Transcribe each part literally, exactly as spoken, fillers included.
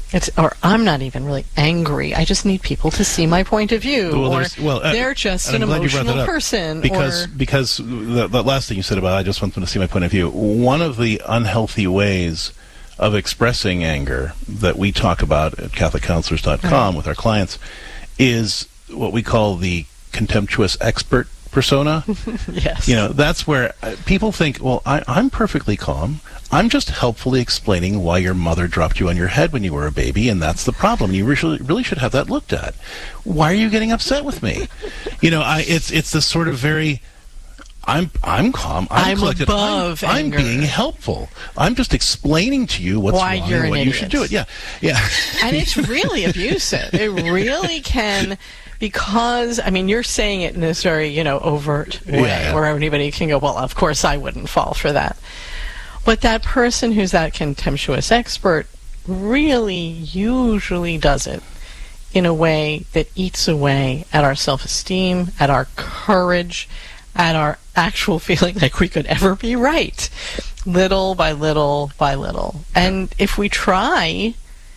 It's, or I'm not even really angry. I just need people to see my point of view. Well, or well, uh, they're just an emotional person. Because, or because the, the last thing you said about I just want them to see my point of view, one of the unhealthy ways of expressing anger that we talk about at Catholic Counselors dot com right. with our clients is what we call the contemptuous expert persona. Yes. You know, that's where uh, people think, well, I, I'm perfectly calm. I'm just helpfully explaining why your mother dropped you on your head when you were a baby, and that's the problem. You really, really should have that looked at. Why are you getting upset with me? You know, I, it's it's this sort of very, I'm I'm calm. I'm, I'm collected. above I'm, anger. I'm being helpful. I'm just explaining to you what's why wrong you're and an why idiot. you should do it. Yeah, yeah. And it's really abusive. It really can. Because, I mean, you're saying it in this very, you know, overt way, yeah, yeah. where anybody can go, well, of course I wouldn't fall for that. But that person who's that contemptuous expert really usually does it in a way that eats away at our self-esteem, at our courage, at our actual feeling like we could ever be right, little by little by little. And if we try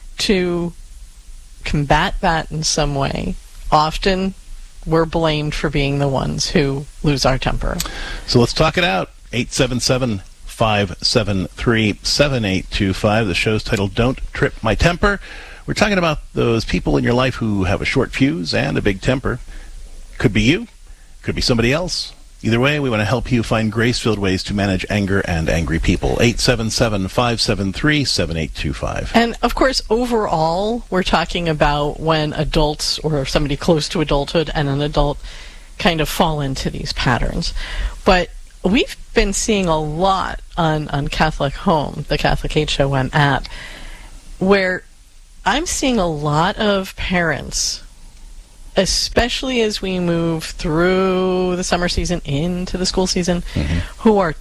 to combat that in some way, often we're blamed for being the ones who lose our temper. So let's talk it out. eight seven seven, five seven three, seven eight two five. The show's titled Don't Trip My Temper. We're talking about those people in your life who have a short fuse and a big temper. Could be you. Could be somebody else. Either way, we want to help you find grace-filled ways to manage anger and angry people. eight seven seven, five seven three, seven eight two five. And, of course, overall, we're talking about when adults or somebody close to adulthood and an adult kind of fall into these patterns. But we've been seeing a lot on, on Catholic Home, the Catholic H O M app, where I'm seeing a lot of parents, especially as we move through the summer season into the school season, mm-hmm. who are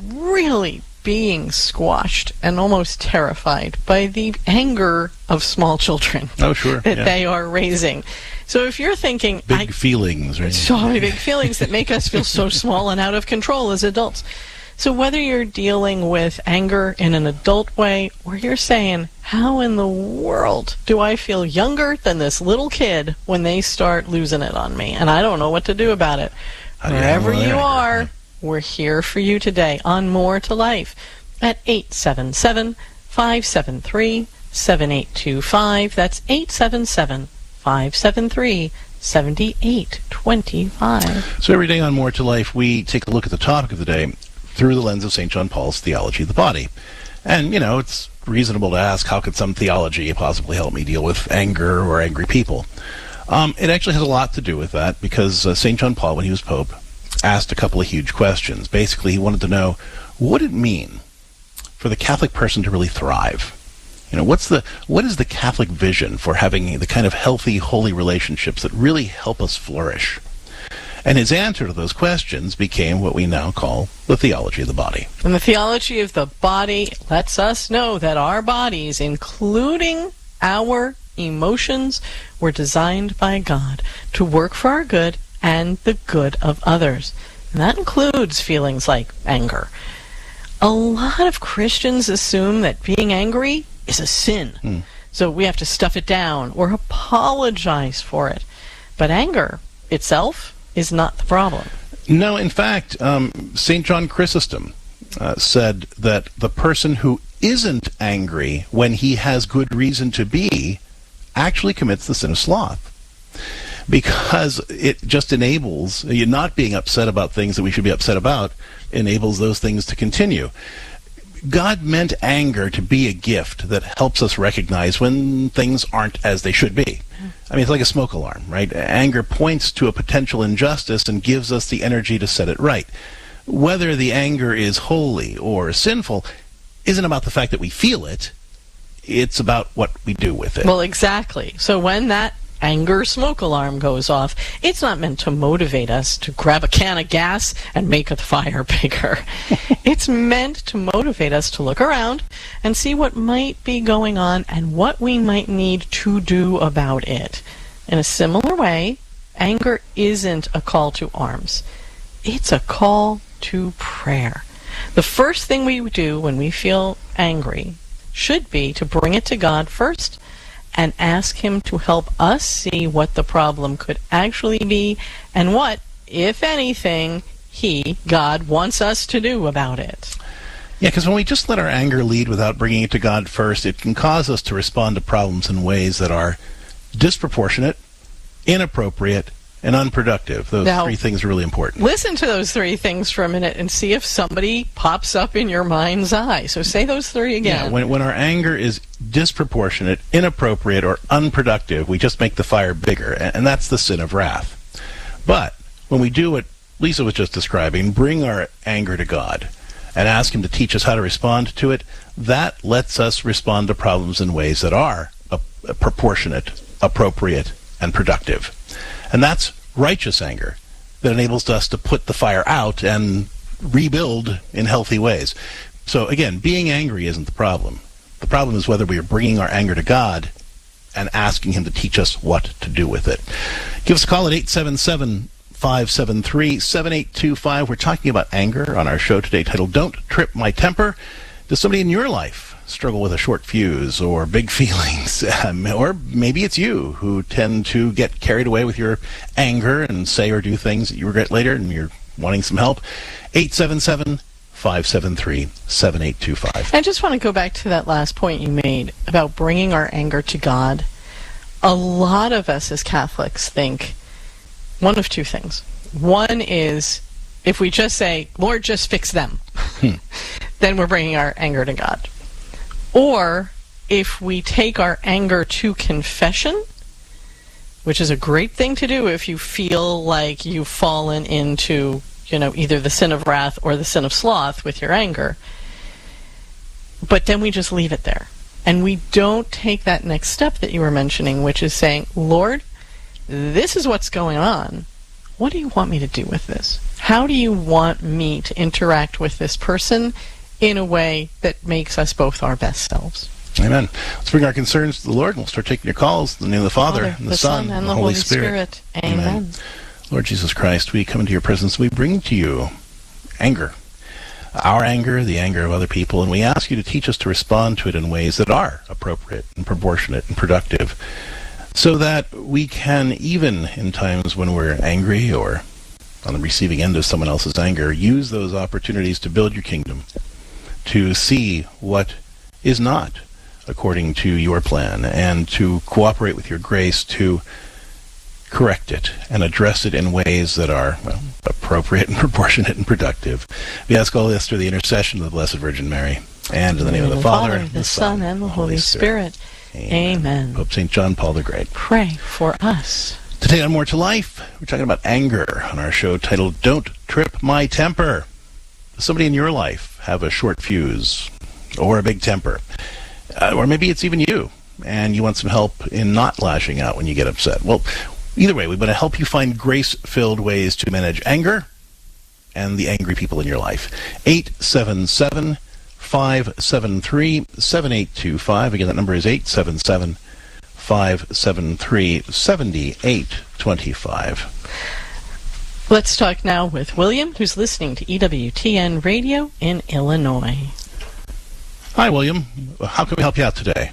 really being squashed and almost terrified by the anger of small children oh, sure. that yeah. they are raising. So if you're thinking... Big I, feelings, right? So many big feelings that make us feel so small and out of control as adults. So whether you're dealing with anger in an adult way, or you're saying, how in the world do I feel younger than this little kid when they start losing it on me? And I don't know what to do about it. Wherever you are, we're here for you today on More to Life at eight seven seven, five seven three, seven eight two five. That's eight seven seven, five seven three, seven eight two five. So every day on More to Life, we take a look at the topic of the day through the lens of Saint John Paul's theology of the body. And, you know, it's reasonable to ask, how could some theology possibly help me deal with anger or angry people? Um, it actually has a lot to do with that, because uh, Saint John Paul, when he was Pope, asked a couple of huge questions. Basically, he wanted to know, what did it mean for the Catholic person to really thrive? You know, what's the what is the Catholic vision for having the kind of healthy, holy relationships that really help us flourish? And his answer to those questions became what we now call the theology of the body. And the theology of the body lets us know that our bodies, including our emotions, were designed by God to work for our good and the good of others. And that includes feelings like anger. A lot of Christians assume that being angry is a sin. Mm. So we have to stuff it down or apologize for it. But anger itself is not the problem. No, in fact, um, Saint John Chrysostom uh, said that the person who isn't angry when he has good reason to be actually commits the sin of sloth, because it just enables, you not being upset about things that we should be upset about, enables those things to continue. God meant anger to be a gift that helps us recognize when things aren't as they should be. I mean, it's like a smoke alarm, right? Anger points to a potential injustice and gives us the energy to set it right. Whether the anger is holy or sinful isn't about the fact that we feel it. It's about what we do with it. Well, exactly. So when that anger smoke alarm goes off, it's not meant to motivate us to grab a can of gas and make the fire bigger. It's meant to motivate us to look around and see what might be going on and what we might need to do about it. In a similar way, anger isn't a call to arms. It's a call to prayer. The first thing we do when we feel angry should be to bring it to God first and ask Him to help us see what the problem could actually be and what, if anything, He, God, wants us to do about it. Yeah, because when we just let our anger lead without bringing it to God first, it can cause us to respond to problems in ways that are disproportionate, inappropriate, and unproductive. Those now, three things are really important. Listen to those three things for a minute and see if somebody pops up in your mind's eye. So say those three again. Yeah, when, when our anger is disproportionate, inappropriate, or unproductive, we just make the fire bigger, and, and that's the sin of wrath. But when we do what Lisa was just describing, bring our anger to God and ask Him to teach us how to respond to it, that lets us respond to problems in ways that are uh, proportionate, appropriate, and productive. And that's righteous anger that enables us to put the fire out and rebuild in healthy ways. So again, being angry isn't the problem. The problem is whether we are bringing our anger to God and asking Him to teach us what to do with it. Give us a call at eight seven seven, five seven three, seven eight two five. We're talking about anger on our show today titled Don't Trip My Temper. Does somebody in your life struggle with a short fuse or big feelings? Um, or maybe it's you who tend to get carried away with your anger and say or do things that you regret later and you're wanting some help. eight seven seven, five seven three, seven eight two five. I just want to go back to that last point you made about bringing our anger to God. A lot of us as Catholics think one of two things. One is if we just say, Lord, just fix them, hmm. then we're bringing our anger to God. Or if we take our anger to confession, which is a great thing to do if you feel like you've fallen into, you know, either the sin of wrath or the sin of sloth with your anger, but then we just leave it there. And we don't take that next step that you were mentioning, which is saying, Lord, this is what's going on. What do you want me to do with this? How do you want me to interact with this person in a way that makes us both our best selves? Amen. Let's bring our concerns to the Lord, and we'll start taking your calls in the name of the Father, Father and the, the Son, Son, and the Holy Spirit. Spirit. Amen. Amen. Lord Jesus Christ, we come into your presence. We bring to you anger, our anger, the anger of other people, and we ask you to teach us to respond to it in ways that are appropriate and proportionate and productive, so that we can, even in times when we're angry or on the receiving end of someone else's anger, use those opportunities to build your kingdom, to see what is not according to your plan, and to cooperate with your grace to correct it and address it in ways that are, well, appropriate and proportionate and productive. We ask all this through the intercession of the Blessed Virgin Mary, and in the name of the Father, the Son, and the Holy Spirit. Amen. Amen. Pope Saint John Paul the Great, pray for us. Today on More to Life, we're talking about anger on our show titled Don't Trip My Temper. Does somebody in your life have a short fuse or a big temper? Uh, or maybe it's even you, and you want some help in not lashing out when you get upset. Well, either way, we want to help you find grace-filled ways to manage anger and the angry people in your life. eight seven seven, five seven three, seven eight two five. Again, that number is eight seven seven, five seven three, seven eight two five. Let's talk now with William, who's listening to E W T N Radio in Illinois. Hi, William. How can we help you out today?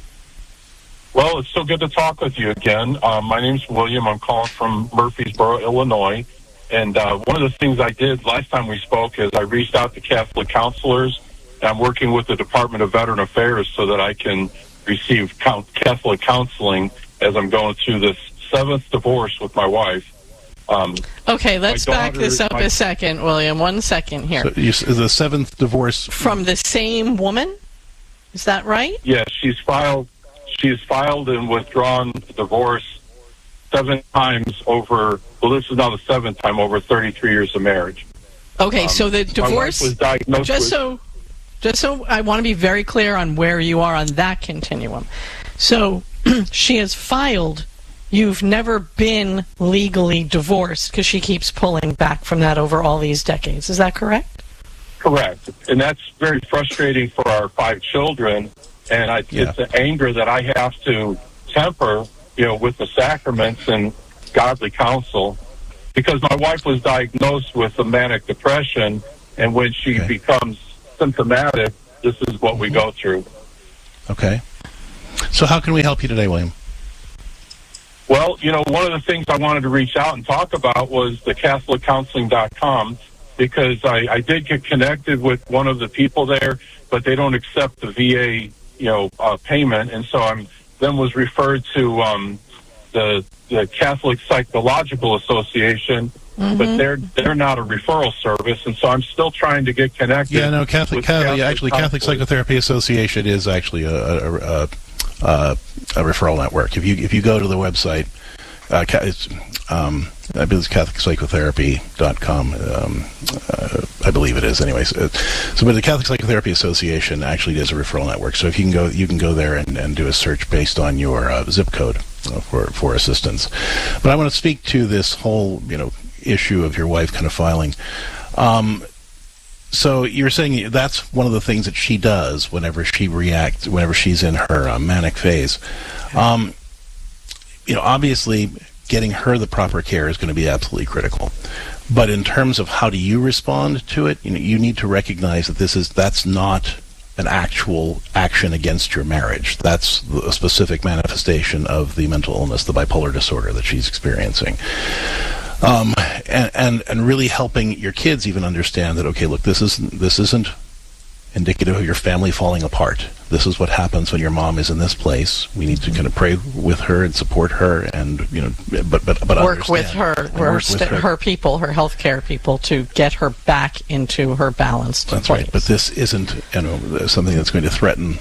Well, it's so good to talk with you again. Uh, my name's William. I'm calling from Murfreesboro, Illinois. And uh, one of the things I did last time we spoke is I reached out to Catholic counselors. And I'm working with the Department of Veteran Affairs so that I can receive Catholic counseling as I'm going through this seventh divorce with my wife. Um, okay, let's daughter, back this up my, a second, William. One second here. So you, the seventh divorce from the same woman? Is that right? Yes, she's filed. She's filed and withdrawn divorce seven times over. Well, this is now the seventh time over thirty-three years of marriage. Okay, um, so the divorce. My wife was diagnosed just with, so, just so I want to be very clear on where you are on that continuum. So she has filed. You've never been legally divorced because she keeps pulling back from that over all these decades. Is that correct? Correct. And that's very frustrating for our five children. And I, yeah. it's the anger that I have to temper, you know, with the sacraments and godly counsel. Because my wife was diagnosed with a manic depression, and when she okay. becomes symptomatic, this is what we go through. Okay. So how can we help you today, William? Well, you know, one of the things I wanted to reach out and talk about was the Catholic Counseling dot com, because I, I did get connected with one of the people there, but they don't accept the V A, you know, uh, payment, and so I'm then was referred to um, the the Catholic Psychological Association, mm-hmm. but they're they're not a referral service, and so I'm still trying to get connected. Yeah, no, Catholic, Catholic, Catholic actually, Catholic Psychotherapy Association is actually a a, a, a a referral network. If you if you go to the website, uh, it's, um, I believe it's Catholic Psychotherapy dot com. Um, uh, I believe it is, anyways. Uh, so, but the Catholic Psychotherapy Association actually is a referral network. So, if you can go, you can go there and, and do a search based on your uh, zip code uh, for for assistance. But I want to speak to this whole, you know, issue of your wife kind of filing. Um, So you're saying that's one of the things that she does whenever she reacts, whenever she's in her uh, manic phase. Um, you know, obviously, getting her the proper care is going to be absolutely critical. But in terms of how do you respond to it, you know, you need to recognize that this is that's not an actual action against your marriage. That's a specific manifestation of the mental illness, the bipolar disorder that she's experiencing. Um, and, and, and really helping your kids even understand that, okay, look, this isn't, this isn't indicative of your family falling apart. This is what happens when your mom is in this place. We need to kind of pray with her and support her and, you know, but, but, but work with her, work with her. her people, her healthcare people to get her back into her balanced That's place. Right. But this isn't, you know, something that's going to threaten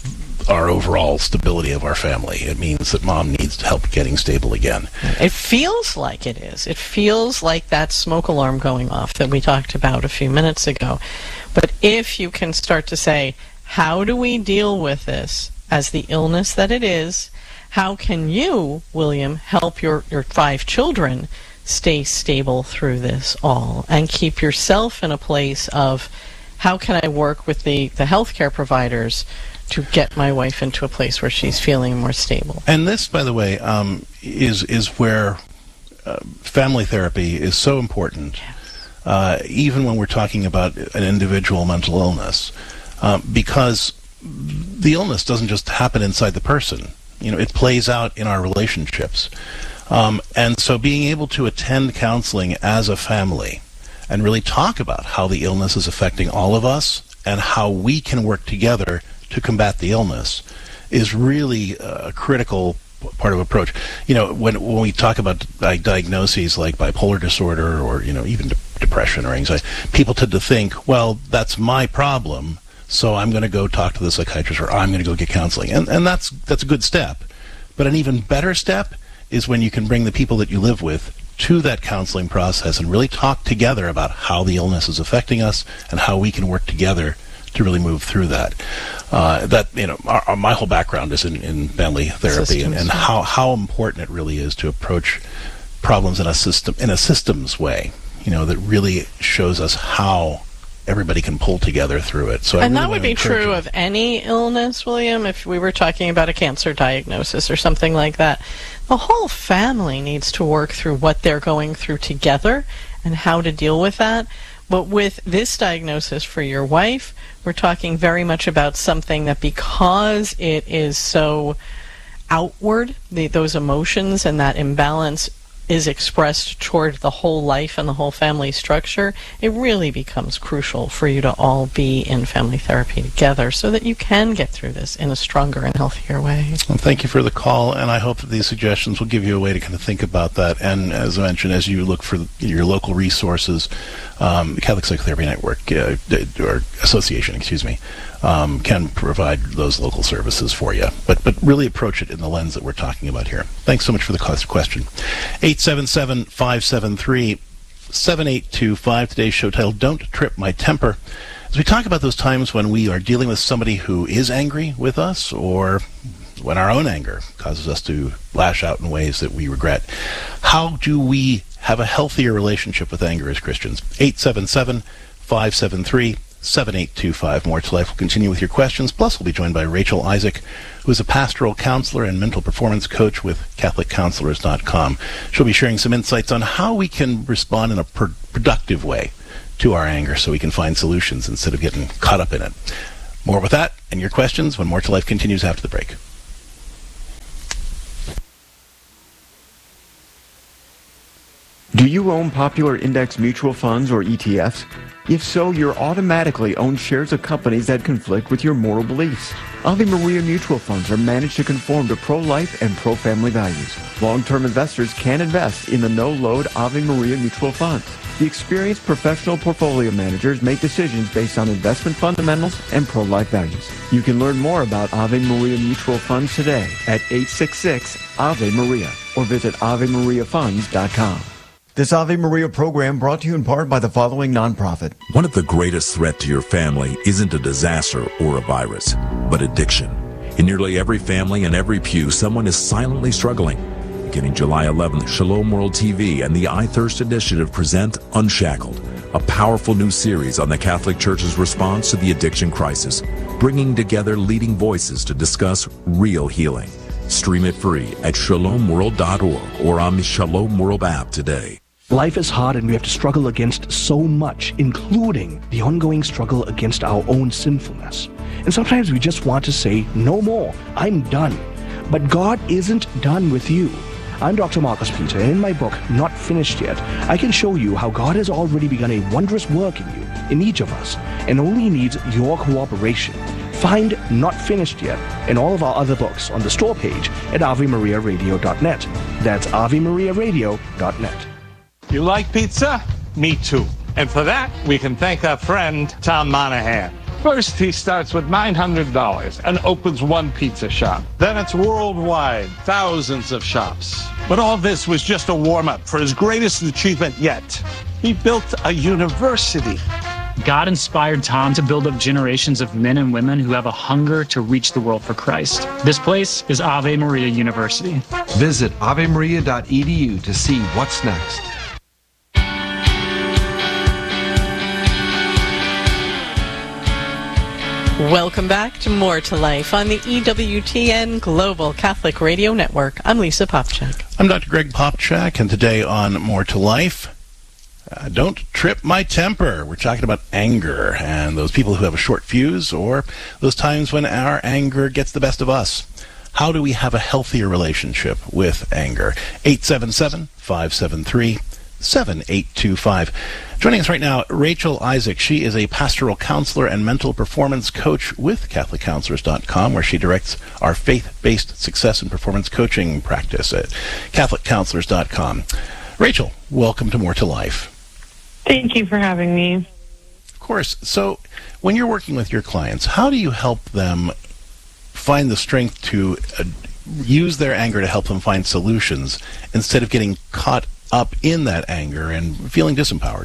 our overall stability of our family. It means that mom needs help getting stable again. It feels like it is. It feels like that smoke alarm going off that we talked about a few minutes ago. But if you can start to say, how do we deal with this as the illness that it is? How can you, William, help your, your five children stay stable through this all and keep yourself in a place of, how can I work with the, the healthcare providers to get my wife into a place where she's feeling more stable? And this, by the way, um, is is where uh, family therapy is so important, yes. uh, even when we're talking about an individual mental illness, uh, because the illness doesn't just happen inside the person. You know, it plays out in our relationships. Um, and so being able to attend counseling as a family and really talk about how the illness is affecting all of us and how we can work together to combat the illness is really a critical part of approach. You know, when when we talk about like diagnoses like bipolar disorder or, you know, even de- depression or anxiety, people tend to think, well, that's my problem, so I'm going to go talk to the psychiatrist or I'm going to go get counseling. And and that's that's a good step. But an even better step is when you can bring the people that you live with to that counseling process and really talk together about how the illness is affecting us and how we can work together to really move through that. Uh, that, you know, our, our, my whole background is in, in family therapy, and, and how, how important it really is to approach problems in a system in a systems way, you know, that really shows us how everybody can pull together through it. So, and I really that would be true you. of any illness, William. If we were talking about a cancer diagnosis or something like that, the whole family needs to work through what they're going through together and how to deal with that. But with this diagnosis for your wife, we're talking very much about something that, because it is so outward, the, those emotions and that imbalance is expressed toward the whole life and the whole family structure, it really becomes crucial for you to all be in family therapy together so that you can get through this in a stronger and healthier way. Well, thank you for the call, and I hope that these suggestions will give you a way to kind of think about that. And as I mentioned, as you look for your local resources, um, the Catholic Psychotherapy Network, uh, or Association, excuse me, Um, can provide those local services for you. But but really approach it in the lens that we're talking about here. Thanks so much for the question. eight seven seven, five seven three, seven eight two five. Today's show title, Don't Trip My Temper. As we talk about those times when we are dealing with somebody who is angry with us, or when our own anger causes us to lash out in ways that we regret, how do we have a healthier relationship with anger as Christians? eight seven seven, five seven three, seven eight two five. More to Life will continue with your questions. Plus, we'll be joined by Rachel Isaac, who is a pastoral counselor and mental performance coach with Catholic Counselors dot com. She'll be sharing some insights on how we can respond in a pro- productive way to our anger so we can find solutions instead of getting caught up in it. More with that and your questions when More to Life continues after the break. Do you own popular index mutual funds or E T Fs? If so, you're automatically own shares of companies that conflict with your moral beliefs. Ave Maria mutual funds are managed to conform to pro-life and pro-family values. Long-term investors can invest in the no-load Ave Maria mutual funds. The experienced professional portfolio managers make decisions based on investment fundamentals and pro-life values. You can learn more about Ave Maria mutual funds today at eight six six Ave Maria or visit ave maria funds dot com. This Ave Maria program brought to you in part by the following nonprofit. One of the greatest threats to your family isn't a disaster or a virus, but addiction. In nearly every family and every pew, someone is silently struggling. Beginning July eleventh, Shalom World T V and the I Thirst Initiative present Unshackled, a powerful new series on the Catholic Church's response to the addiction crisis, bringing together leading voices to discuss real healing. Stream it free at shalom world dot org or on the Shalom World app today. Life is hard and we have to struggle against so much, including the ongoing struggle against our own sinfulness. And sometimes we just want to say, no more, I'm done. But God isn't done with you. I'm Doctor Marcus Peter, and in my book, Not Finished Yet, I can show you how God has already begun a wondrous work in you, in each of us, and only needs your cooperation. Find Not Finished Yet and all of our other books on the store page at ave maria radio dot net. That's ave maria radio dot net. You like pizza? Me too. And for that, we can thank our friend, Tom Monahan. First, he starts with nine hundred dollars and opens one pizza shop. Then it's worldwide, thousands of shops. But all this was just a warm-up for his greatest achievement yet. He built a university. God inspired Tom to build up generations of men and women who have a hunger to reach the world for Christ. This place is Ave Maria University. Visit ave maria dot e d u to see what's next. Welcome back to More to Life on the E W T N Global Catholic Radio Network. I'm Lisa Popchak. I'm Doctor Greg Popchak, and today on More to Life, uh, don't trip my temper. We're talking about anger and those people who have a short fuse, or those times when our anger gets the best of us. How do we have a healthier relationship with anger? eight seven seven, five seven three, seven eight two five. Joining us right now, Rachel Isaac. She is a pastoral counselor and mental performance coach with Catholic Counselors dot com, where she directs our faith-based success and performance coaching practice at Catholic Counselors dot com. Rachel, welcome to More to Life. Thank you for having me. Of course. So when you're working with your clients, how do you help them find the strength to uh, use their anger to help them find solutions instead of getting caught up in that anger and feeling disempowered?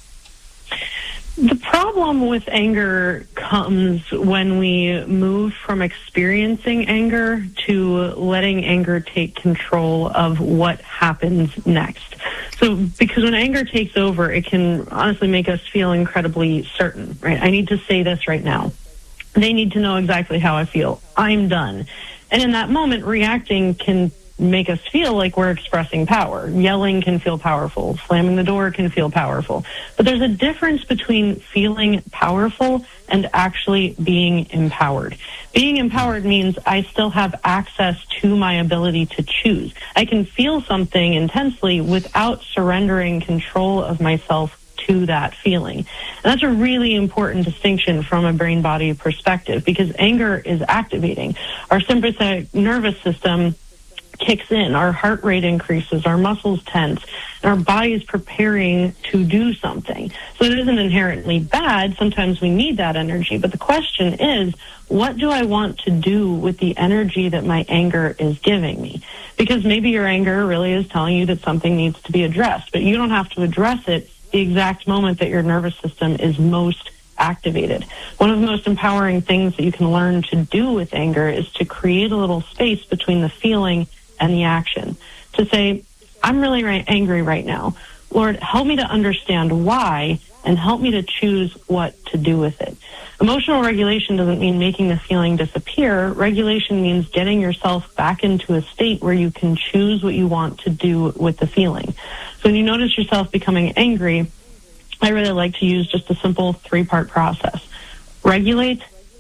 The problem with anger comes when we move from experiencing anger to letting anger take control of what happens next. So, because when anger takes over, it can honestly make us feel incredibly certain, right? I need to say this right now. They need to know exactly how I feel. I'm done. And in that moment, reacting can make us feel like we're expressing power. Yelling can feel powerful. Slamming the door can feel powerful. But there's a difference between feeling powerful and actually being empowered. Being empowered means I still have access to my ability to choose. I can feel something intensely without surrendering control of myself to that feeling. And that's a really important distinction from a brain-body perspective, because anger is activating. Our sympathetic nervous system kicks in, our heart rate increases, our muscles tense, and our body is preparing to do something. So it isn't inherently bad. Sometimes we need that energy. But the question is, what do I want to do with the energy that my anger is giving me? Because maybe your anger really is telling you that something needs to be addressed, but you don't have to address it the exact moment that your nervous system is most activated. One of the most empowering things that you can learn to do with anger is to create a little space between the feeling and the action. To say, I'm really right, angry right now. Lord, help me to understand why and help me to choose what to do with it. Emotional regulation doesn't mean making the feeling disappear. Regulation means getting yourself back into a state where you can choose what you want to do with the feeling. So when you notice yourself becoming angry, I really like to use just a simple three-part process. Regulate,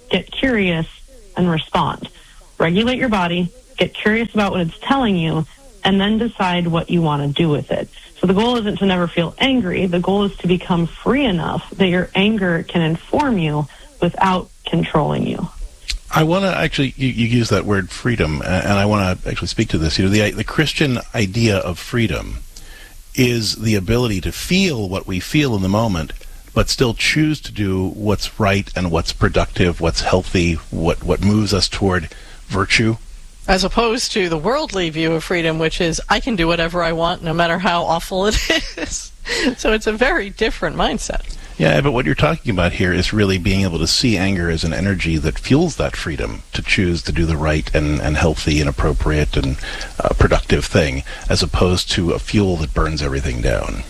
get curious, and respond. Regulate your body, get curious about what it's telling you, and then decide what you want to do with it. So the goal isn't to never feel angry. The goal is to become free enough that your anger can inform you without controlling you. I want to actually, you, you use that word freedom, and I want to actually speak to this. You know, the, the Christian idea of freedom is the ability to feel what we feel in the moment, but still choose to do what's right and what's productive, what's healthy, what, what moves us toward virtue. As opposed to the worldly view of freedom, which is, I can do whatever I want, no matter how awful it is. So it's a very different mindset. Yeah, but what you're talking about here is really being able to see anger as an energy that fuels that freedom to choose to do the right and, and healthy and appropriate and uh, productive thing, as opposed to a fuel that burns everything down.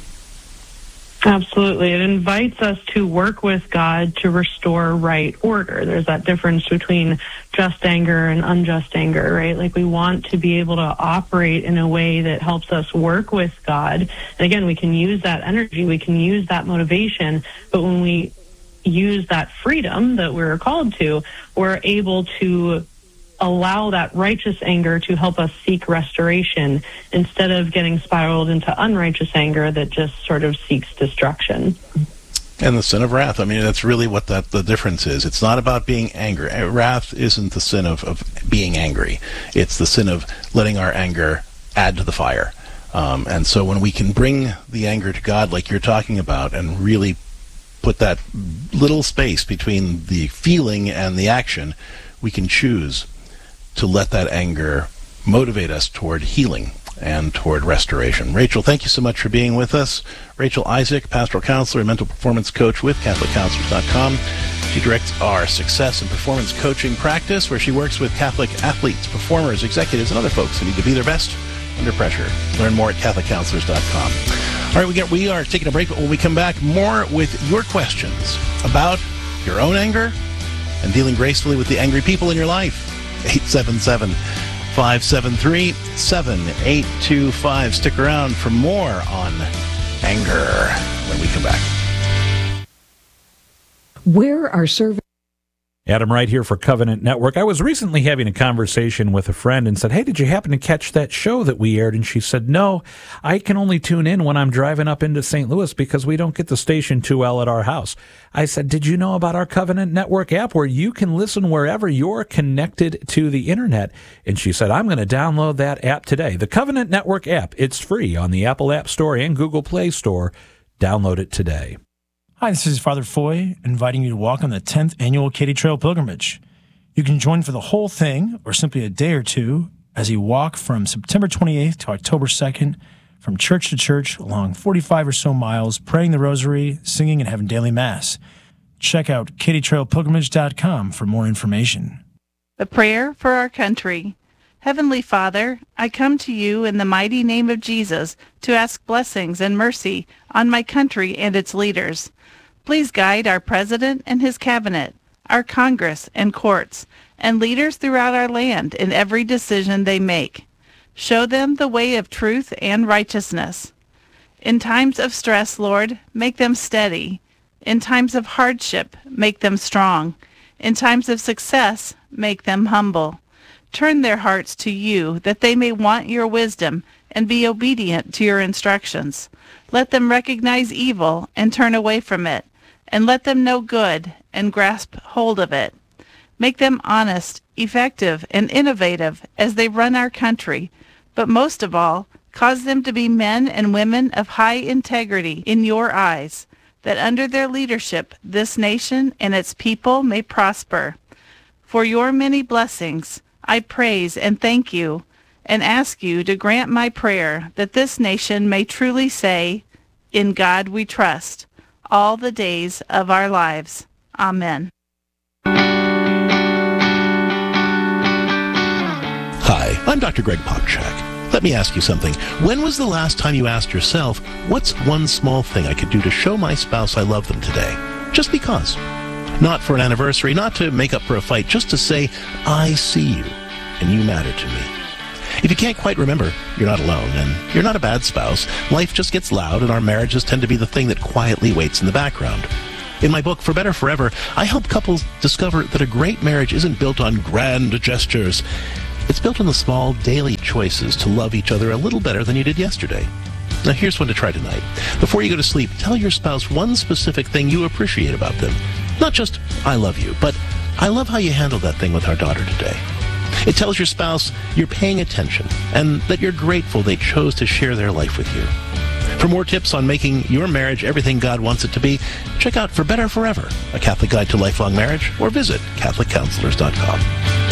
Absolutely. It invites us to work with God to restore right order. There's that difference between just anger and unjust anger, right? Like, we want to be able to operate in a way that helps us work with God. And again, we can use that energy, we can use that motivation, but when we use that freedom that we're called to, we're able to allow that righteous anger to help us seek restoration instead of getting spiraled into unrighteous anger that just sort of seeks destruction. And the sin of wrath. I mean, that's really what that the difference is. It's not about being angry. Wrath isn't the sin of, of being angry. It's the sin of letting our anger add to the fire. Um, and so when we can bring the anger to God, like you're talking about, and really put that little space between the feeling and the action, we can choose to let that anger motivate us toward healing and toward restoration. Rachel, thank you so much for being with us. Rachel Isaac, pastoral counselor and mental performance coach with Catholic Counselors dot com. She directs our success and performance coaching practice, where she works with Catholic athletes, performers, executives, and other folks who need to be their best under pressure. Learn more at Catholic Counselors dot com. All right, we, get, we are taking a break, but when we come back, more with your questions about your own anger and dealing gracefully with the angry people in your life. eight seven seven, five seven three, seven eight two five. Stick around for more on anger when we come back. Where are surveys? Adam Wright here for Covenant Network. I was recently having a conversation with a friend and said, hey, did you happen to catch that show that we aired? And she said, no, I can only tune in when I'm driving up into Saint Louis because we don't get the station too well at our house. I said, did you know about our Covenant Network app where you can listen wherever you're connected to the internet? And she said, I'm going to download that app today. The Covenant Network app, it's free on the Apple App Store and Google Play Store. Download it today. Hi, this is Father Foy, inviting you to walk on the tenth Annual Katy Trail Pilgrimage. You can join for the whole thing, or simply a day or two, as you walk from September twenty-eighth to October second, from church to church, along forty-five or so miles, praying the rosary, singing, and having daily Mass. Check out Katy Trail Pilgrimage dot com for more information. A prayer for our country. Heavenly Father, I come to you in the mighty name of Jesus to ask blessings and mercy on my country and its leaders. Please guide our President and his cabinet, our Congress and courts, and leaders throughout our land in every decision they make. Show them the way of truth and righteousness. In times of stress, Lord, make them steady. In times of hardship, make them strong. In times of success, make them humble. Turn their hearts to you, that they may want your wisdom and be obedient to your instructions. Let them recognize evil and turn away from it, and let them know good and grasp hold of it. Make them honest, effective, and innovative as they run our country, but most of all, cause them to be men and women of high integrity in your eyes, that under their leadership this nation and its people may prosper. For your many blessings, I praise and thank you, and ask you to grant my prayer that this nation may truly say, in God we trust, all the days of our lives. Amen. Hi, I'm Doctor Greg Popchak. Let me ask you something. When was the last time you asked yourself, what's one small thing I could do to show my spouse I love them today? Just because. Not for an anniversary, not to make up for a fight, just to say, I see you, and you matter to me. If you can't quite remember, you're not alone, and you're not a bad spouse. Life just gets loud, and our marriages tend to be the thing that quietly waits in the background. In my book, For Better Forever, I help couples discover that a great marriage isn't built on grand gestures. It's built on the small, daily choices to love each other a little better than you did yesterday. Now, here's one to try tonight. Before you go to sleep, tell your spouse one specific thing you appreciate about them. Not just, I love you, but I love how you handled that thing with our daughter today. It tells your spouse you're paying attention and that you're grateful they chose to share their life with you. For more tips on making your marriage everything God wants it to be, check out For Better Forever, a Catholic guide to lifelong marriage, or visit Catholic Counselors dot com.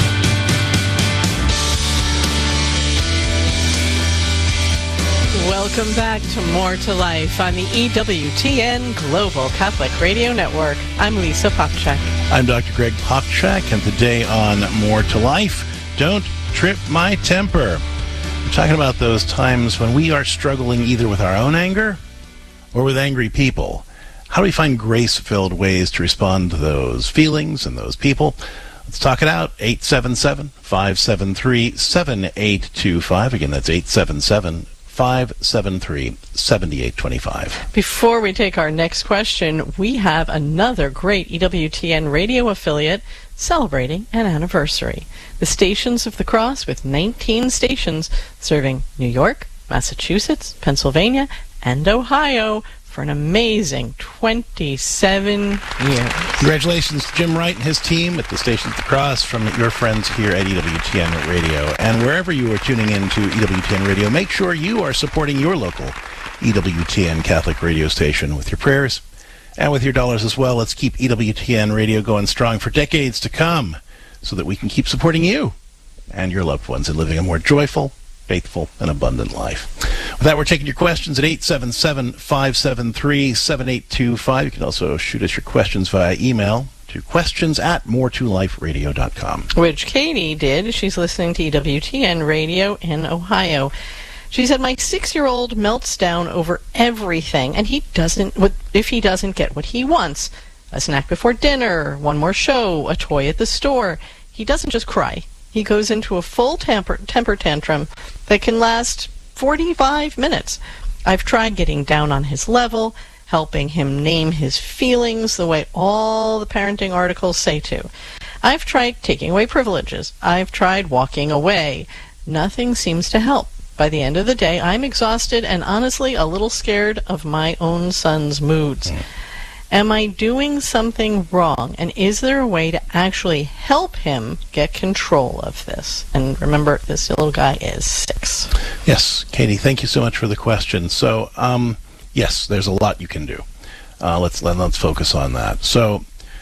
Welcome back to More to Life on the E W T N Global Catholic Radio Network. I'm Lisa Popchak. I'm Doctor Greg Popchak, and today on More to Life, don't trip my temper. We're talking about those times when we are struggling either with our own anger or with angry people. How do we find grace-filled ways to respond to those feelings and those people? Let's talk it out. eight seven seven, five seven three, seven eight two five. Again, that's eight seven seven, five seven three, seven eight two five. Before we take our next question, we have another great E W T N radio affiliate celebrating an anniversary. The Stations of the Cross, with nineteen stations serving New York, Massachusetts, Pennsylvania, and Ohio for an amazing twenty-seven years. Congratulations to Jim Wright and his team at the Stations of the Cross from your friends here at E W T N Radio. And wherever you are tuning in to E W T N Radio, make sure you are supporting your local E W T N Catholic radio station with your prayers and with your dollars as well. Let's keep E W T N Radio going strong for decades to come so that we can keep supporting you and your loved ones in living a more joyful, faithful, and abundant life. With that, we're taking your questions at eight seven seven, five seven three, seven eight two five. You can also shoot us your questions via email to questions at more to life radio dot com. Which Katie did. She's listening to E W T N Radio in Ohio. She said, my six-year-old melts down over everything, and he doesn't, if he doesn't get what he wants. A snack before dinner, one more show, a toy at the store. He doesn't just cry. He goes into a full temper, temper tantrum that can last forty-five minutes. I've tried getting down on his level, helping him name his feelings the way all the parenting articles say to. I've tried taking away privileges. I've tried walking away. Nothing seems to help. By the end of the day, I'm exhausted and honestly a little scared of my own son's moods. Mm. Am I doing something wrong? And is there a way to actually help him get control of this? And remember, this little guy is six. Yes, Katie, thank you so much for the question. So, um, yes, there's a lot you can do. Uh, let's let, let's focus on that. So,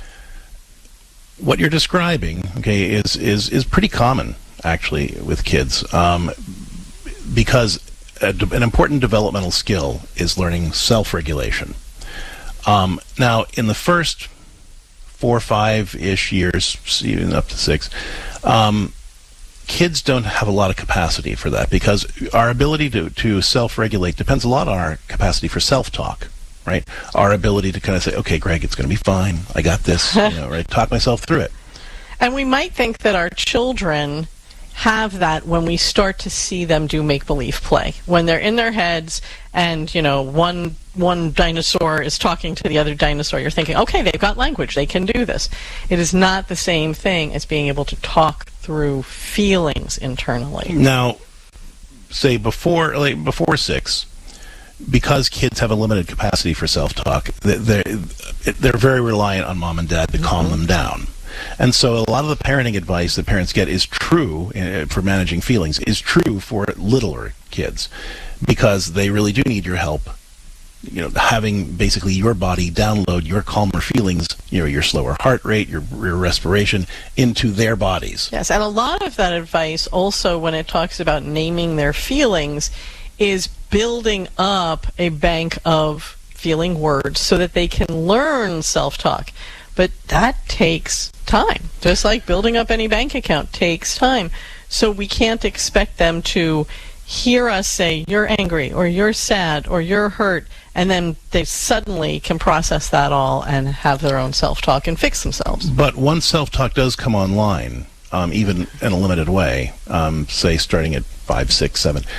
what you're describing, okay, is is is pretty common actually with kids, um, because a, an important developmental skill is learning self-regulation. Um, now, in the first four, five-ish years, even up to six, um, kids don't have a lot of capacity for that because our ability to, to self-regulate depends a lot on our capacity for self-talk, right? Our ability to kind of say, okay, Greg, it's going to be fine. I got this, you know, right? Talk myself through it. And we might think that our children have that when we start to see them do make-believe play. When they're in their heads and, you know, one one dinosaur is talking to the other dinosaur, you're thinking, okay, they've got language, they can do this. It is not the same thing as being able to talk through feelings internally. Now, say before like before six, because kids have a limited capacity for self-talk, they're, they're very reliant on mom and dad to mm-hmm. calm them down. And so a lot of the parenting advice that parents get is true uh, for managing feelings, is true for littler kids, because they really do need your help. You know, having basically your body download your calmer feelings, you know, your slower heart rate, your, your respiration into their bodies. Yes, and a lot of that advice also, when it talks about naming their feelings, is building up a bank of feeling words so that they can learn self-talk. But that takes time. Just like building up any bank account takes time. So we can't expect them to hear us say, you're angry, or you're sad, or you're hurt, and then they suddenly can process that all and have their own self-talk and fix themselves. But once self-talk does come online, um, even in a limited way, um, say starting at five, six, seven,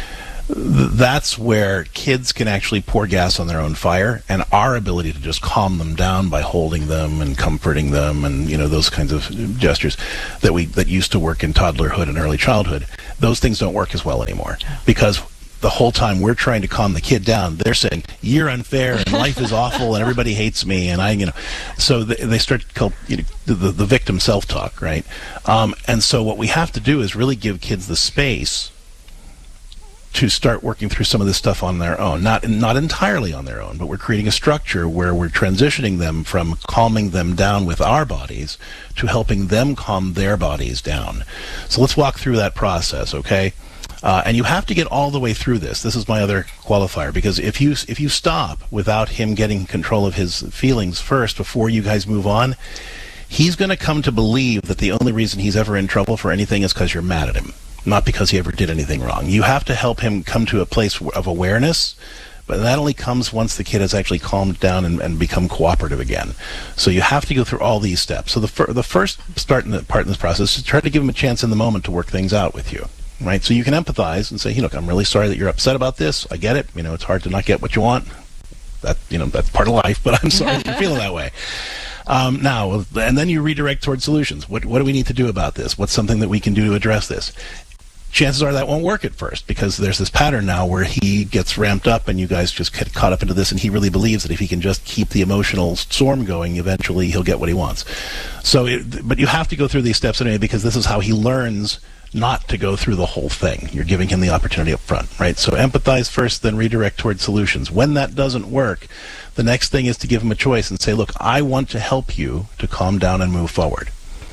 that's where kids can actually pour gas on their own fire, and our ability to just calm them down by holding them and comforting them and, you know, those kinds of gestures that we that used to work in toddlerhood and early childhood, those things don't work as well anymore, because the whole time we're trying to calm the kid down, they're saying, you're unfair and life is awful and everybody hates me, and I, you know, so they, they start to call, you know, the, the victim self-talk, right? Um, and so what we have to do is really give kids the space to start working through some of this stuff on their own. Not not entirely on their own, but we're creating a structure where we're transitioning them from calming them down with our bodies to helping them calm their bodies down. So let's walk through that process, okay? Uh, and you have to get all the way through this. This is my other qualifier, because if you if you stop without him getting control of his feelings first before you guys move on, he's going to come to believe that the only reason he's ever in trouble for anything is because you're mad at him, not because he ever did anything wrong. You have to help him come to a place of awareness, but that only comes once the kid has actually calmed down and, and become cooperative again. So you have to go through all these steps. So the, fir- the first start in the part in this process is to try to give him a chance in the moment to work things out with you. Right, so you can empathize and say, hey, look, I'm really sorry that you're upset about this. I get it. You know, it's hard to not get what you want. That, you know, that's part of life, but I'm sorry that you're feeling that way. Um, now, and then you redirect towards solutions. What, what do we need to do about this? What's something that we can do to address this? Chances are that won't work at first, because there's this pattern now where he gets ramped up and you guys just get caught up into this, and he really believes that if he can just keep the emotional storm going, eventually he'll get what he wants. So, it, but you have to go through these steps anyway, because this is how he learns not to go through the whole thing. You're giving him the opportunity up front, right? So empathize first, then redirect towards solutions. When that doesn't work, the next thing is to give him a choice and say, look, I want to help you to calm down and move forward.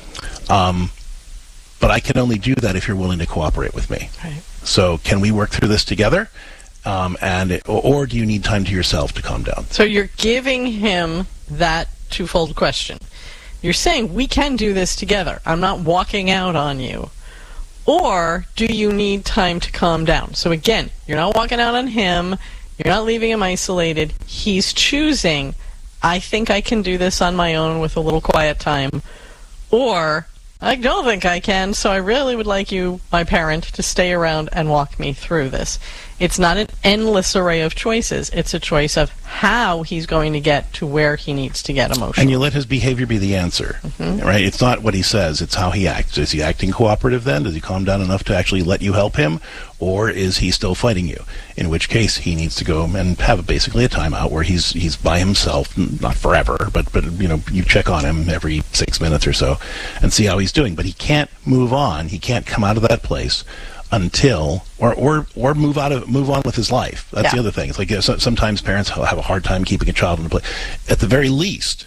Um, but I can only do that if you're willing to cooperate with me. Right. So can we work through this together? Um, and it, or, or do you need time to yourself to calm down? So you're giving him that twofold question. You're saying, we can do this together. I'm not walking out on you. Or do you need time to calm down? So again, you're not walking out on him. You're not leaving him isolated. He's choosing, I think I can do this on my own with a little quiet time. Or, I don't think I can, so I really would like you, my parent, to stay around and walk me through this. It's not an endless array of choices. It's a choice of how he's going to get to where he needs to get emotionally. And you let his behavior be the answer, mm-hmm. right? It's not what he says, it's how he acts. Is he acting cooperative then? Does he calm down enough to actually let you help him? Or is he still fighting you? In which case, he needs to go and have basically a timeout where he's he's by himself, not forever, but, but you know, you check on him every six minutes or so and see how he's doing. But he can't move on. He can't come out of that place until, or, or or move out of move on with his life. That's yeah. the other thing. It's like, you know, so, sometimes parents have a hard time keeping a child in a place. At the very least,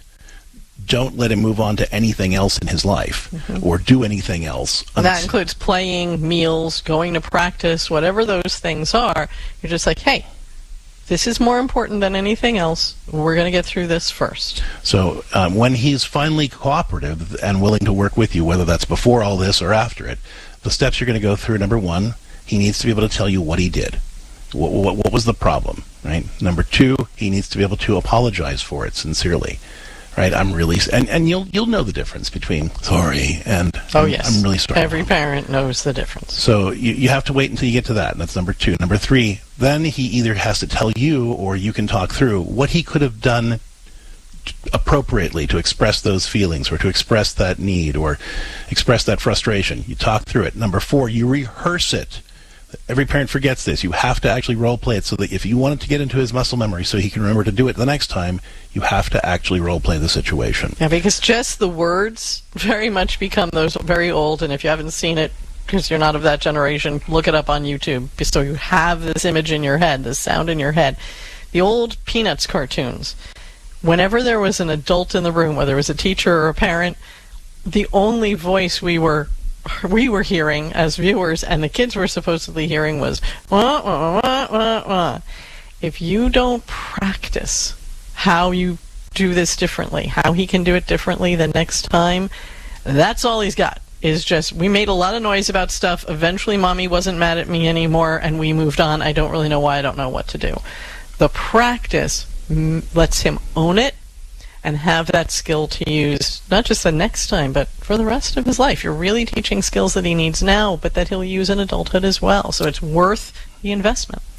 don't let him move on to anything else in his life, mm-hmm. or do anything else. And that includes playing, meals, going to practice, whatever those things are. You're just like, hey, this is more important than anything else. We're going to get through this first. So um, when he's finally cooperative and willing to work with you, whether that's before all this or after it, the steps you're going to go through, number one, he needs to be able to tell you what he did. What, what, what was the problem, right? Number two, he needs to be able to apologize for it sincerely, right? I'm really, and, and you'll you'll know the difference between sorry and oh I'm, yes, I'm really sorry. Every parent knows the difference. So you, you have to wait until you get to that, and that's number two. Number three, then he either has to tell you or you can talk through what he could have done appropriately to express those feelings or to express that need or express that frustration. You talk through it. Number four, you rehearse it. Every parent forgets this. You have to actually role play it, so that if you want it to get into his muscle memory so he can remember to do it the next time, you have to actually role play the situation. Yeah, because just the words very much become those very old, and if you haven't seen it because you're not of that generation, look it up on YouTube so you have this image in your head, this sound in your head. The old Peanuts cartoons. Whenever there was an adult in the room, whether it was a teacher or a parent, the only voice we were we were hearing as viewers and the kids were supposedly hearing was wah, wah, wah, wah, wah. If you don't practice how you do this differently, how he can do it differently the next time, that's all he's got. Is just, we made a lot of noise about stuff, eventually mommy wasn't mad at me anymore, and we moved on. I don't really know why, I don't know what to do. The practice lets him own it and have that skill to use, not just the next time, but for the rest of his life. You're really teaching skills that he needs now, but that he'll use in adulthood as well. So it's worth the investment.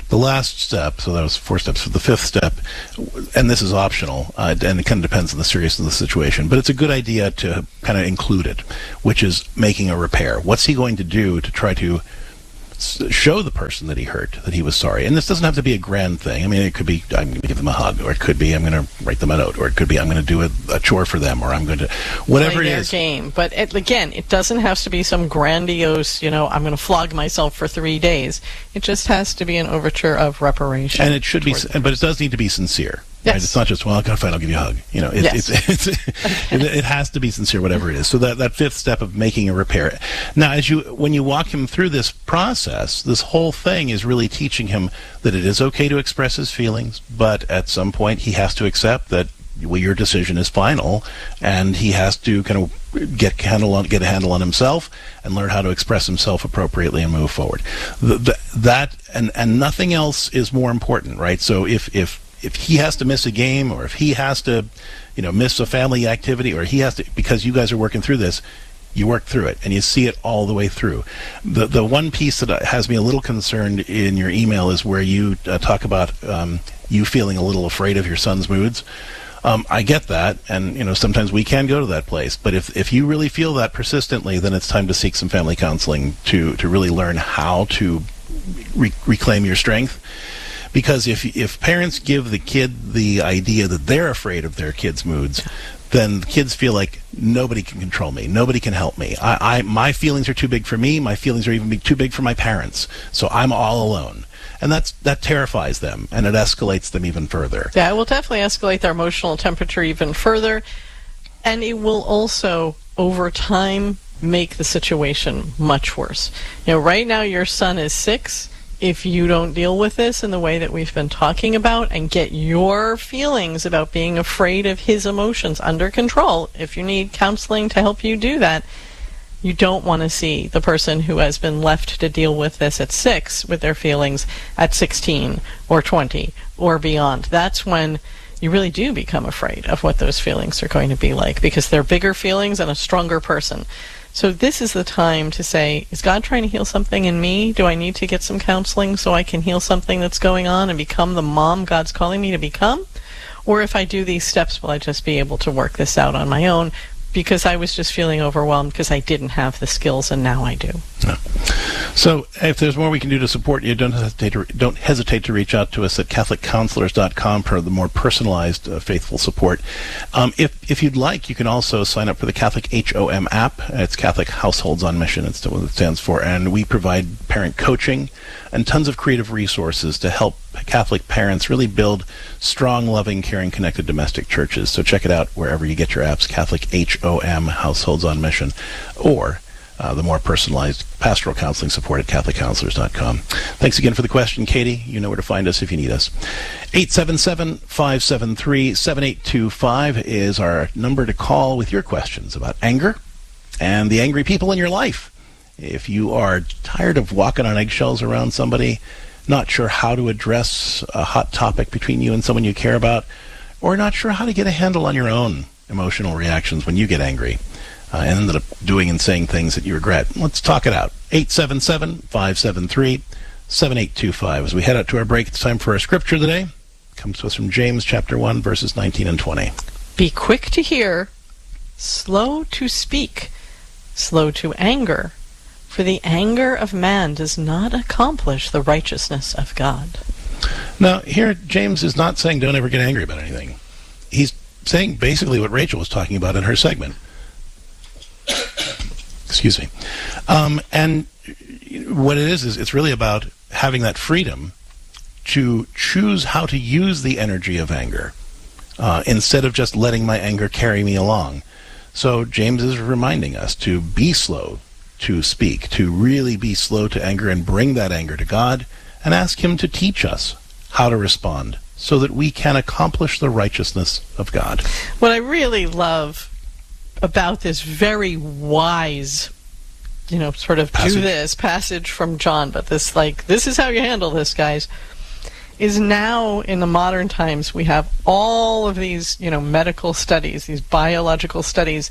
The last step, so that was four steps. For the fifth step, and this is optional, uh, and it kind of depends on the seriousness of the situation, but it's a good idea to kind of include it, which is making a repair. What's he going to do to try to show the person that he hurt that he was sorry? And this doesn't have to be a grand thing. I mean, it could be I'm going to give them a hug, or it could be I'm going to write them a note, or it could be I'm going to do a, a chore for them, or I'm going to whatever play it their is. Game, but it, again, it doesn't have to be some grandiose. You know, I'm going to flog myself for three days. It just has to be an overture of reparation, and it should be, but it does need to be sincere. Yes. Right? It's not just, well, I'll fine, I'll give you a hug. You know, it, yes. it's, it's, it, it has to be sincere, whatever it is. So that, that fifth step of making a repair. Now, as you when you walk him through this process, this whole thing is really teaching him that it is okay to express his feelings, but at some point he has to accept that well, your decision is final, and he has to kind of get handle on get a handle on himself and learn how to express himself appropriately and move forward. The, the, that and and nothing else is more important, right? So if if if he has to miss a game, or if he has to, you know, miss a family activity, or he has to, because you guys are working through this, you work through it and you see it all the way through. The the one piece that has me a little concerned in your email is where you uh, talk about um, you feeling a little afraid of your son's moods. Um, I get that, and you know sometimes we can go to that place. But if if you really feel that persistently, then it's time to seek some family counseling to to really learn how to re- reclaim your strength. Because if if parents give the kid the idea that they're afraid of their kids' moods, then the kids feel like nobody can control me, nobody can help me. I, I my feelings are too big for me. My feelings are even too big for my parents. So I'm all alone, and that's that terrifies them, and it escalates them even further. Yeah, it will definitely escalate their emotional temperature even further, and it will also, over time, make the situation much worse. You know, right now your son is six. If you don't deal with this in the way that we've been talking about and get your feelings about being afraid of his emotions under control, if you need counseling to help you do that, you don't want to see the person who has been left to deal with this at six with their feelings at sixteen or twenty or beyond. That's when you really do become afraid of what those feelings are going to be like, because they're bigger feelings and a stronger person. So this is the time to say, is God trying to heal something in me? Do I need to get some counseling so I can heal something that's going on and become the mom God's calling me to become? Or if I do these steps, will I just be able to work this out on my own? Because I was just feeling overwhelmed because I didn't have the skills, and now I do. Yeah. So if there's more we can do to support you, don't hesitate to, don't hesitate to reach out to us at catholic counselors dot com for the more personalized, uh, faithful support. Um, if if you'd like, you can also sign up for the Catholic H O M app. It's Catholic Households on Mission. It's what it stands for. And we provide parent coaching and tons of creative resources to help Catholic parents really build strong, loving, caring, connected domestic churches. So check it out wherever you get your apps, Catholic H O M, Households on Mission, or uh, the more personalized pastoral counseling support at catholic counselors dot com. Thanks again for the question, Katie. You know where to find us if you need us. eight seven seven, five seven three, seven eight two five is our number to call with your questions about anger and the angry people in your life. If you are tired of walking on eggshells around somebody, not sure how to address a hot topic between you and someone you care about, or not sure how to get a handle on your own emotional reactions when you get angry uh, and ended up doing and saying things that you regret, let's talk it out. eight seven seven, five seven three, seven eight two five. As we head out to our break, it's time for our scripture today. It comes to us from James chapter one, verses nineteen and twenty. Be quick to hear, slow to speak, slow to anger, for the anger of man does not accomplish the righteousness of God. Now, here, James is not saying don't ever get angry about anything. He's saying basically what Rachel was talking about in her segment. Excuse me. Um, and what it is, is it's really about having that freedom to choose how to use the energy of anger uh, instead of just letting my anger carry me along. So James is reminding us to be slow to speak, to really be slow to anger and bring that anger to God and ask him to teach us how to respond so that we can accomplish the righteousness of God. What I really love about this very wise, you know, sort of passage. do this passage from John, but this, like, this is how you handle this, guys, is now in the modern times we have all of these, you know, medical studies, these biological studies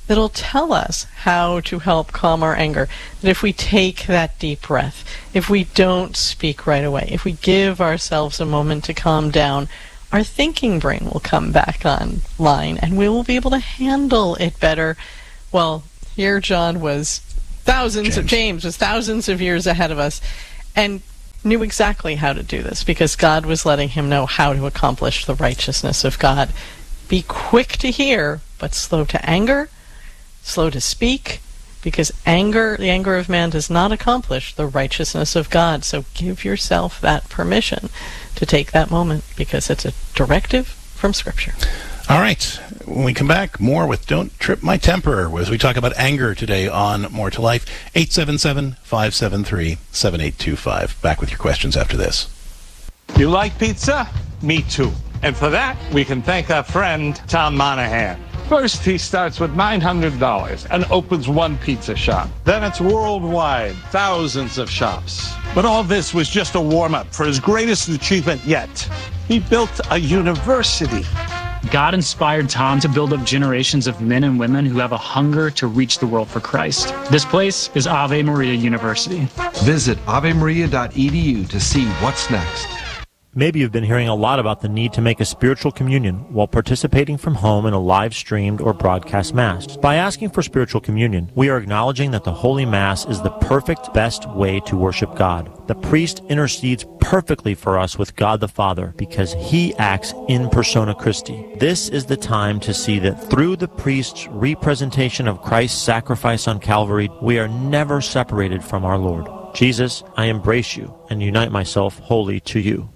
that'll tell us how to help calm our anger. That if we take that deep breath, if we don't speak right away, if we give ourselves a moment to calm down, our thinking brain will come back online and we will be able to handle it better. Well, here John was thousands James. of James was thousands of years ahead of us and knew exactly how to do this because God was letting him know how to accomplish the righteousness of God. Be quick to hear, but slow to anger, slow to speak, because anger, the anger of man does not accomplish the righteousness of God. So give yourself that permission to take that moment because it's a directive from Scripture. All right. When we come back, more with Don't Trip My Temper as we talk about anger today on More to Life. eight seven seven, five seven three, seven eight two five. Back with your questions after this. You like pizza? Me too. And for that, we can thank our friend Tom Monahan. First, he starts with nine hundred dollars and opens one pizza shop. Then it's worldwide, thousands of shops. But all this was just a warm-up for his greatest achievement yet. He built a university. God inspired Tom to build up generations of men and women who have a hunger to reach the world for Christ. This place is Ave Maria University. Visit ave maria dot e d u to see what's next. Maybe you've been hearing a lot about the need to make a spiritual communion while participating from home in a live-streamed or broadcast Mass. By asking for spiritual communion, we are acknowledging that the Holy Mass is the perfect, best way to worship God. The priest intercedes perfectly for us with God the Father because he acts in persona Christi. This is the time to see that through the priest's representation of Christ's sacrifice on Calvary, we are never separated from our Lord. Jesus, I embrace you and unite myself wholly to you.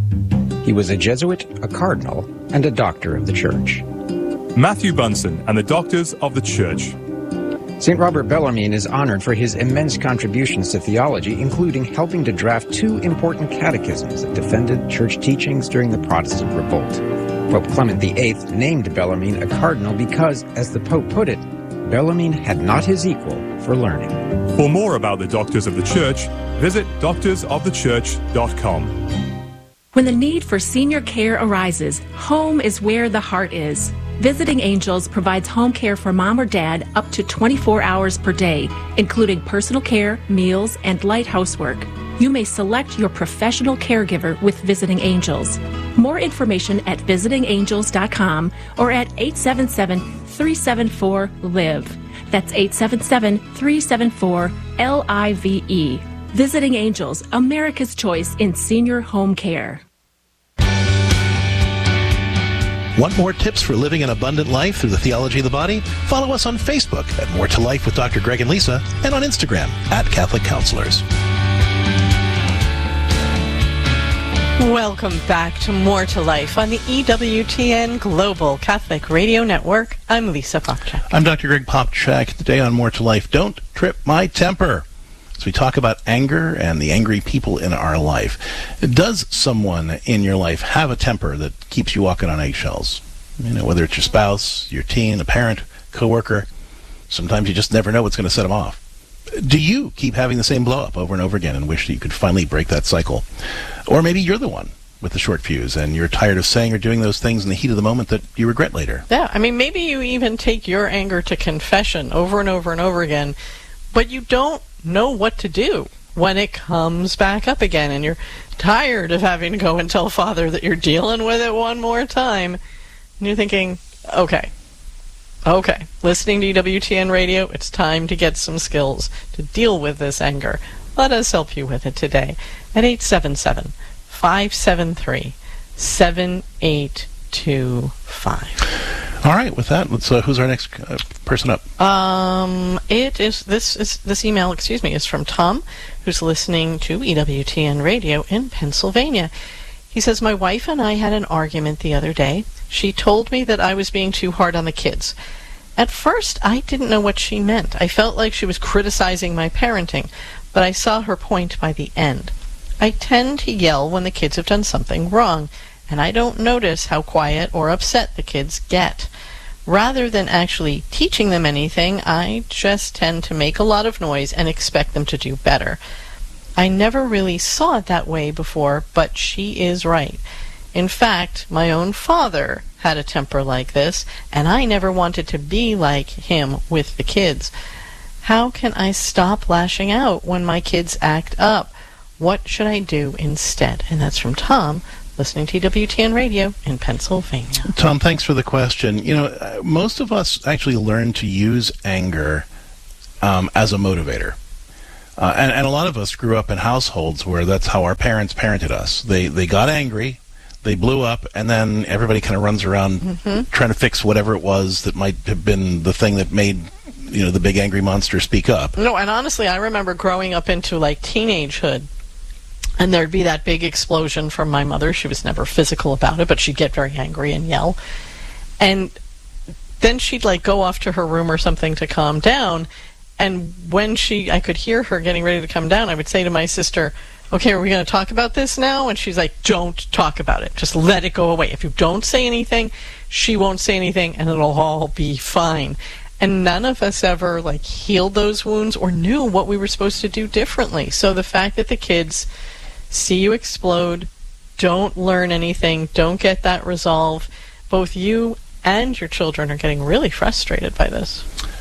He was a Jesuit, a cardinal, and a doctor of the Church. Matthew Bunson and the Doctors of the Church. Saint Robert Bellarmine is honored for his immense contributions to theology, including helping to draft two important catechisms that defended church teachings during the Protestant revolt. Pope Clement the Eighth named Bellarmine a cardinal because, as the Pope put it, Bellarmine had not his equal for learning. For more about the Doctors of the Church, visit doctors of the church dot com. When the need for senior care arises, home is where the heart is. Visiting Angels provides home care for mom or dad up to twenty-four hours per day, including personal care, meals, and light housework. You may select your professional caregiver with Visiting Angels. More information at visiting angels dot com or at eight seven seven, three seven four, L I V E. That's eight seven seven, three seven four, L I V E. Visiting Angels, America's choice in senior home care. Want more tips for living an abundant life through the theology of the body? Follow us on Facebook at More to Life with Doctor Greg and Lisa, and on Instagram at Catholic Counselors. Welcome back to More to Life on the E W T N Global Catholic Radio Network. I'm Lisa Popchak. I'm Doctor Greg Popchak. Today on More to Life, Don't Trip My Temper. As we talk about anger and the angry people in our life. Does someone in your life have a temper that keeps you walking on eggshells? You know, whether it's your spouse, your teen, a parent, coworker. Sometimes you just never know what's going to set them off. Do you keep having the same blow-up over and over again and wish that you could finally break that cycle? Or maybe you're the one with the short fuse and you're tired of saying or doing those things in the heat of the moment that you regret later. Yeah, I mean, maybe you even take your anger to confession over and over and over again, but you don't know what to do when it comes back up again and you're tired of having to go and tell Father that you're dealing with it one more time. And you're thinking, okay, okay, listening to E W T N Radio, it's time to get some skills to deal with this anger. Let us help you with it today at eight seven seven, five seven three, seven eight two five. All right, with that, let's. Uh, who's our next uh, person up? Um, it is this is this email. Excuse me, is from Tom, who's listening to E W T N Radio in Pennsylvania. He says, my wife and I had an argument the other day. She told me that I was being too hard on the kids. At first, I didn't know what she meant. I felt like she was criticizing my parenting, but I saw her point by the end. I tend to yell when the kids have done something wrong, and I don't notice how quiet or upset the kids get. Rather than actually teaching them anything, I just tend to make a lot of noise and expect them to do better. I never really saw it that way before, but she is right. In fact, my own father had a temper like this, and I never wanted to be like him with the kids. How can I stop lashing out when my kids act up? What should I do instead? And that's from Tom, listening to W T N Radio in Pennsylvania. Tom, thanks for the question. You know, most of us actually learn to use anger um, as a motivator. Uh, and, and a lot of us grew up in households where that's how our parents parented us. They they got angry, they blew up, and then everybody kind of runs around mm-hmm. trying to fix whatever it was that might have been the thing that made, you know, the big angry monster speak up. No, and honestly, I remember growing up into, like, teenagehood, and there'd be that big explosion from my mother. She was never physical about it, but she'd get very angry and yell. And then she'd, like, go off to her room or something to calm down. And when she, I could hear her getting ready to come down, I would say to my sister, okay, are we going to talk about this now? And she's like, don't talk about it. Just let it go away. If you don't say anything, she won't say anything, and it'll all be fine. And none of us ever, like, healed those wounds or knew what we were supposed to do differently. So the fact that the kids see you explode, don't learn anything, don't get that resolve, both you and your children are getting really frustrated by this.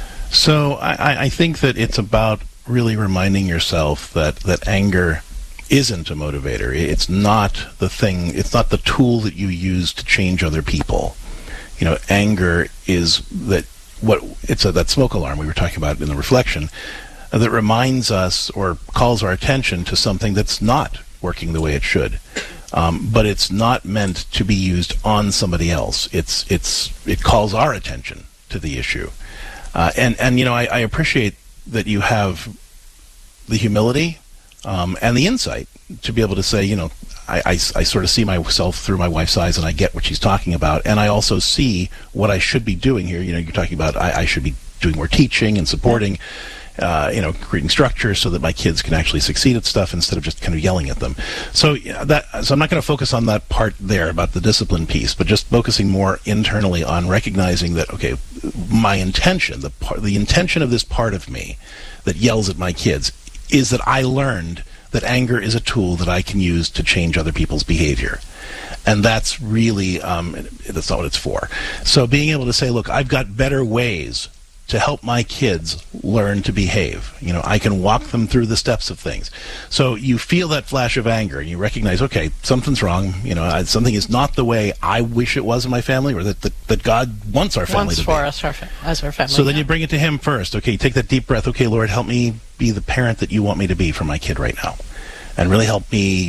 So I, I think that it's about really reminding yourself that, that anger isn't a motivator. It's not the thing, it's not the tool that you use to change other people. You know, anger is that what it's a, that smoke alarm we were talking about in the reflection uh, that reminds us or calls our attention to something that's not working the way it should. Um, but it's not meant to be used on somebody else. It's it's it calls our attention to the issue. Uh, and, and, you know, I, I appreciate that you have the humility um, and the insight to be able to say, you know, I, I, I sort of see myself through my wife's eyes and I get what she's talking about. And I also see what I should be doing here. You know, you're talking about I, I should be doing more teaching and supporting, uh, you know, creating structures so that my kids can actually succeed at stuff instead of just kind of yelling at them. So yeah, that so I'm not going to focus on that part there about the discipline piece, but just focusing more internally on recognizing that, okay, my intention, the part, the intention of this part of me that yells at my kids is that I learned that anger is a tool that I can use to change other people's behavior. And that's really, um, that's not what it's for. So being able to say, look, I've got better ways to help my kids learn to behave. You know, I can walk them through the steps of things. So you feel that flash of anger and you recognize, okay, something's wrong. You know, something is not the way I wish it was in my family, or that, that, that God wants our family wants to be. for us our fa- as our family. So then you bring it to Him first. Okay, take that deep breath. Okay, Lord, help me be the parent that you want me to be for my kid right now. And really help me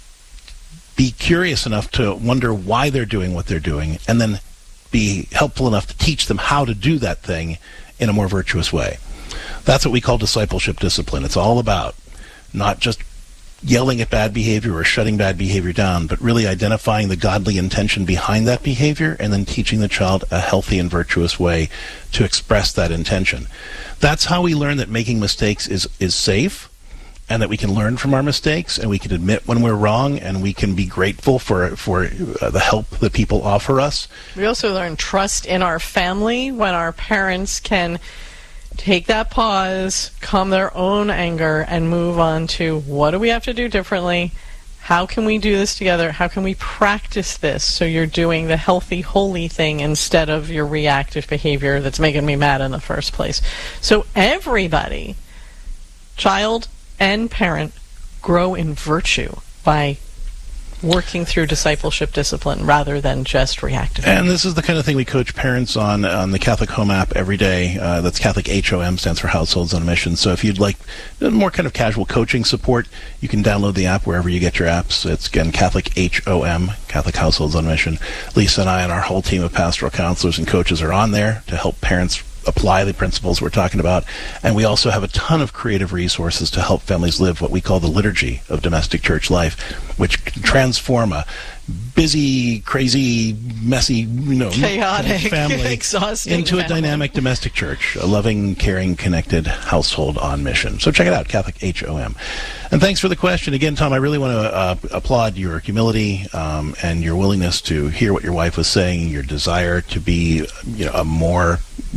be curious enough to wonder why they're doing what they're doing, and then be helpful enough to teach them how to do that thing in a more virtuous way. That's what we call discipleship discipline. It's all about not just yelling at bad behavior or shutting bad behavior down, but really identifying the godly intention behind that behavior and then teaching the child a healthy and virtuous way to express that intention. That's how we learn that making mistakes is, is safe, and that we can learn from our mistakes, and we can admit when we're wrong, and we can be grateful for for uh, the help that people offer us. We also learn trust in our family when our parents can take that pause, calm their own anger, and move on to what do we have to do differently? How can we do this together? How can we practice this so you're doing the healthy, holy thing instead of your reactive behavior that's making me mad in the first place? So everybody, child and parent, grow in virtue by working through discipleship discipline rather than just reactive. And this is the kind of thing we coach parents on on the Catholic Home app every day. Uh, that's Catholic H O M, stands for Households on a Mission. So if you'd like more kind of casual coaching support, you can download the app wherever you get your apps. It's, again, Catholic H O M, Catholic Households on a Mission. Lisa and I and our whole team of pastoral counselors and coaches are on there to help parents apply the principles we're talking about. And we also have a ton of creative resources to help families live what we call the liturgy of domestic church life, which can transform a busy, crazy, messy, you know, chaotic, family exhausting into family. a dynamic domestic church, a loving, caring, connected household on mission. So check it out, Catholic H O M. And thanks for the question. Again, Tom, I really want to uh, applaud your humility um, and your willingness to hear what your wife was saying, your desire to be, you know, a more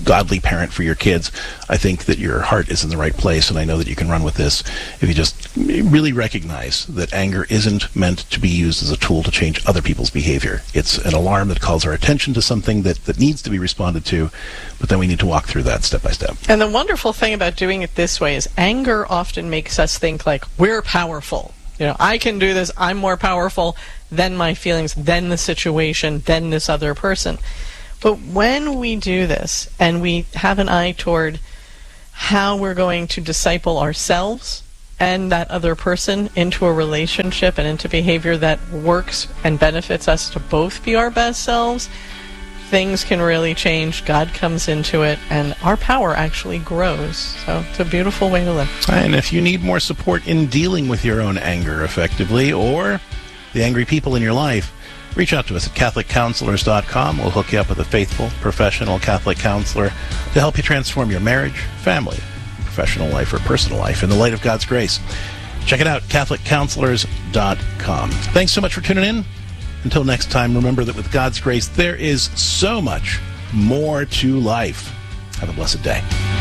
godly parent for your kids, I think that your heart is in the right place, and I know that you can run with this if you just really recognize that anger isn't meant to be used as a tool to change other people's behavior. It's an alarm that calls our attention to something that, that needs to be responded to, but then we need to walk through that step by step. And the wonderful thing about doing it this way is anger often makes us think like we're powerful. You know, I can do this, I'm more powerful than my feelings, than the situation, than this other person. But when we do this and we have an eye toward how we're going to disciple ourselves and that other person into a relationship and into behavior that works and benefits us to both be our best selves, things can really change. God comes into it, and our power actually grows. So it's a beautiful way to live. And if you need more support in dealing with your own anger effectively, or the angry people in your life, reach out to us at Catholic Counselors dot com. We'll hook you up with a faithful, professional Catholic counselor to help you transform your marriage, family, professional life, or personal life in the light of God's grace. Check it out, Catholic Counselors dot com. Thanks so much for tuning in. Until next time, remember that with God's grace, there is so much more to life. Have a blessed day.